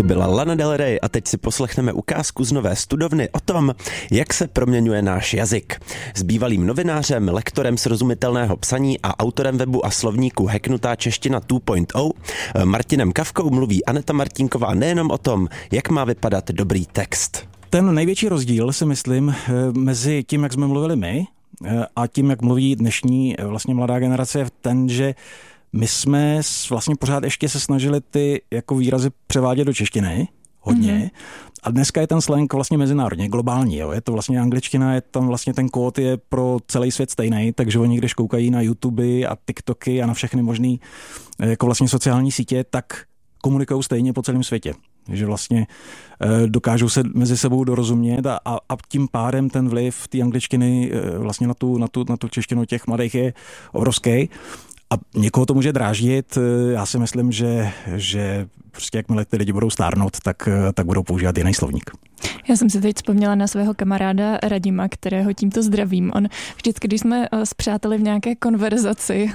byla Lana Del Rey a teď si poslechneme ukázku z nové studovny o tom, jak se proměňuje náš jazyk. S bývalým novinářem, lektorem srozumitelného psaní a autorem webu a slovníku Hacknutá čeština 2.0 Martinem Kavkou mluví Aneta Martinková nejenom o tom, jak má vypadat dobrý text. Ten největší rozdíl, si myslím, mezi tím, jak jsme mluvili my a tím, jak mluví dnešní vlastně mladá generace, je ten, že my jsme vlastně pořád ještě se snažili ty jako výrazy převádět do češtiny, hodně. A dneska je ten slang vlastně mezinárodně, globální. Jo. Je to vlastně angličtina, je tam vlastně ten kód je pro celý svět stejný, takže oni když koukají na YouTube a TikToky a na všechny možný jako vlastně sociální sítě, tak komunikují stejně po celém světě. že vlastně dokážou se mezi sebou dorozumět a tím pádem ten vliv té angličtiny vlastně na tu češtinu těch mladých je obrovský. A někoho to může dráždit. Já si myslím, že prostě jakmile ty lidi budou stárnout, tak budou používat jiný slovník. Já jsem si teď vzpomněla na svého kamaráda Radima, kterého tímto zdravím. On vždycky, když jsme s přáteli v nějaké konverzaci,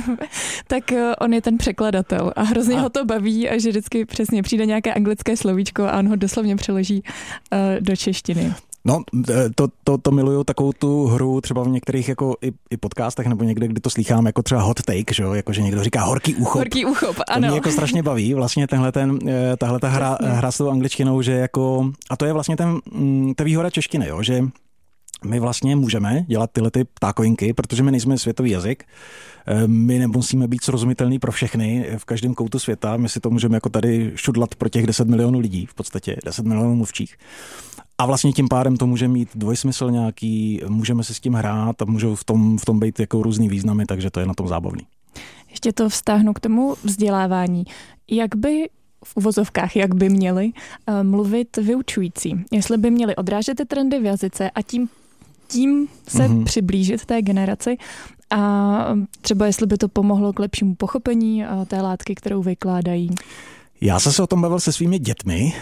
tak on je ten překladatel a hrozně ho to baví, že vždycky přesně přijde nějaké anglické slovíčko a on ho doslovně přeloží do češtiny. No, to miluju, takovou tu hru třeba v některých jako i podcastech nebo někde, kdy to slýchám jako třeba hot take, že jo, jako že někdo říká horký uchop. Horký uchop, ano. To mě jako strašně baví, vlastně tahle hra s tou angličtinou, že jako, a to je vlastně ta výhoda češtiny, jo, že my vlastně můžeme dělat tyhle ty ptákovinky, protože my nejsme světový jazyk, my nemusíme být srozumitelný pro všechny v každém koutu světa, my si to můžeme jako tady šudlat pro těch 10 milionů lidí, v podstatě 10 milionů mluvčích. A vlastně tím pádem to může mít dvojsmysl nějaký, můžeme se s tím hrát a můžou v tom být jako různý významy, takže to je na tom zábavný. Ještě to vztáhnu k tomu vzdělávání. Jak by v uvozovkách, jak by měli mluvit vyučující? Jestli by měli odrážet ty trendy v jazyce a tím se přiblížit té generaci a třeba jestli by to pomohlo k lepšímu pochopení té látky, kterou vykládají? Já jsem se o tom bavil se svými dětmi.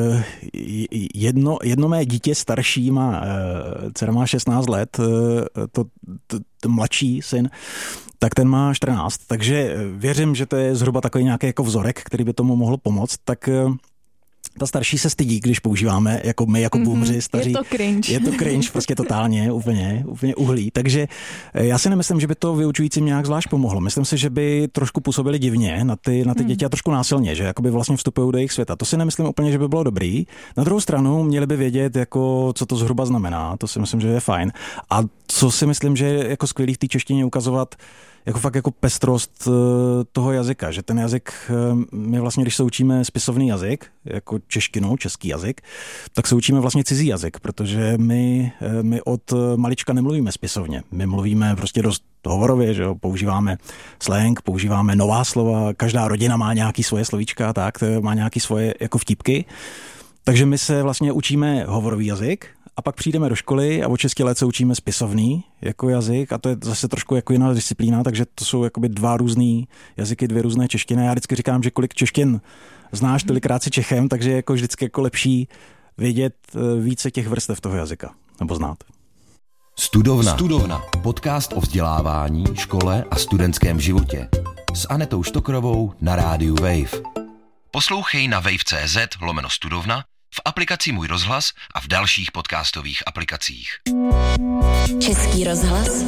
Jedno mé dítě starší dcera má 16 let, to mladší syn, tak ten má 14, takže věřím, že to je zhruba takový nějaký jako vzorek, který by tomu mohl pomoct, tak ta starší se stydí, když používáme, jako my, jako boomři staří. Je to cringe, prostě totálně, úplně uhlí. Takže já si nemyslím, že by to vyučujícím nějak zvlášť pomohlo. Myslím si, že by trošku působili divně na ty děti a trošku násilně, že jakoby vlastně vstupují do jejich světa. To si nemyslím úplně, že by bylo dobrý. Na druhou stranu měli by vědět, jako, co to zhruba znamená. To si myslím, že je fajn. A co si myslím, že je jako skvělý v té češtině ukazovat jako fakt jako pestrost toho jazyka, že ten jazyk, my vlastně, když se učíme spisovný jazyk, jako češtinu, český jazyk, tak se učíme vlastně cizí jazyk, protože my od malička nemluvíme spisovně. My mluvíme prostě dost hovorově, že jo, používáme slang, používáme nová slova, každá rodina má nějaký svoje slovíčka, tak, má nějaký svoje jako vtípky. Takže my se vlastně učíme hovorový jazyk a pak přijdeme do školy a od 6 let se učíme spisovný jako jazyk a to je zase trošku jako jiná disciplína, takže to jsou jakoby 2 různý jazyky, 2 různé češtiny. Já vždycky říkám, že kolik češtin znáš, tolikrát si Čechem, takže jako vždycky jako lepší vědět více těch vrstev toho jazyka, nebo znát. Studovna. Podcast o vzdělávání, škole a studentském životě. S Anetou Štokrovou na rádiu Wave. Poslouchej na wave.cz/studovna, v aplikaci Můj rozhlas a v dalších podcastových aplikacích. Český rozhlas,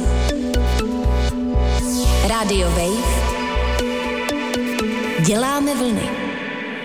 rádio Wave, děláme vlny.